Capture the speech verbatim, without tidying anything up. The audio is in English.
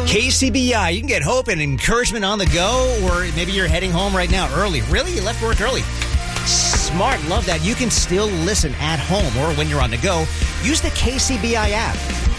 K C B I, you can get hope and encouragement on the go, or maybe you're heading home right now early. Really? You left work early? Smart. Love that. You can still listen at home or when you're on the go. Use the K C B I app.